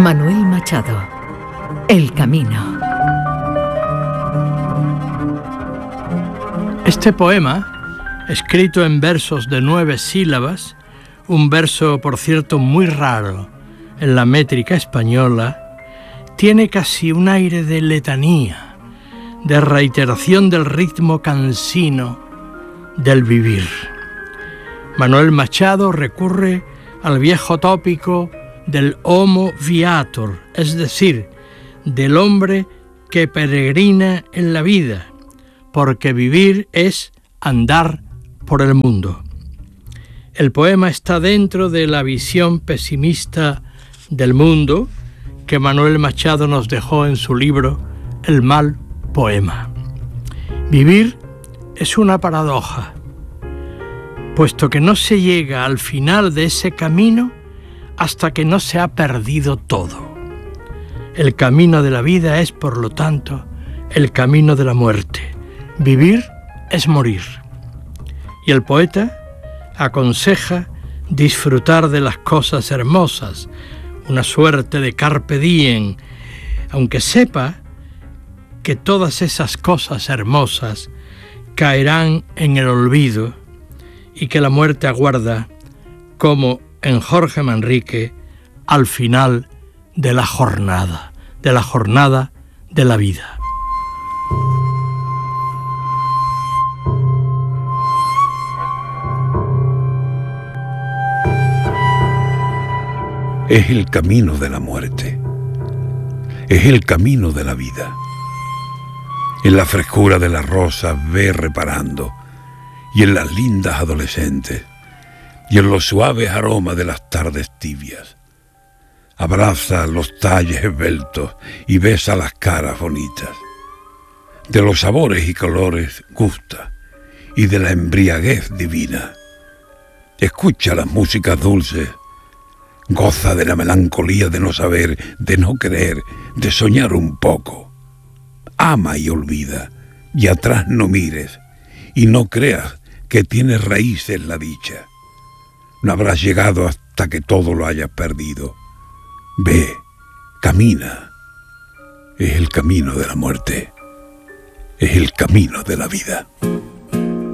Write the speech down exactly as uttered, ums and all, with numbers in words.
Manuel Machado. El camino. Este poema, escrito en versos de nueve sílabas, un verso, por cierto, muy raro en la métrica española, tiene casi un aire de letanía, de reiteración del ritmo cansino del vivir. Manuel Machado recurre al viejo tópico del homo viator, es decir, del hombre que peregrina en la vida, porque vivir es andar por el mundo. El poema está dentro de la visión pesimista del mundo que Manuel Machado nos dejó en su libro El mal poema. Vivir es una paradoja, puesto que no se llega al final de ese camino hasta que no se ha perdido todo. El camino de la vida es, por lo tanto, el camino de la muerte. Vivir es morir. Y el poeta aconseja disfrutar de las cosas hermosas, una suerte de carpe diem, aunque sepa que todas esas cosas hermosas caerán en el olvido y que la muerte aguarda, como en Jorge Manrique, al final de la jornada, de la jornada de la vida. Es el camino de la muerte, es el camino de la vida. En la frescura de las rosas ve reparando, y en las lindas adolescentes, y en los suaves aromas de las tardes tibias. Abraza los talles esbeltos y besa las caras bonitas. De los sabores y colores gusta, y de la embriaguez divina. Escucha las músicas dulces, goza de la melancolía de no saber, de no querer, de soñar un poco. Ama y olvida, y atrás no mires, y no creas que tienes raíces la dicha. No habrás llegado hasta que todo lo hayas perdido. Ve, camina. Es el camino de la muerte. Es el camino de la vida.